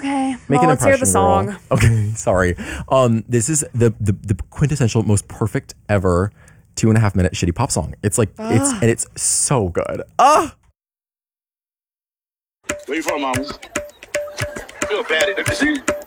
Okay. Make well, an let's hear the impression, girl. song. Okay, sorry. This is the quintessential, most perfect ever 2.5 minute shitty pop song. It's like it's so good. Where you from, mama? Feel bad. See,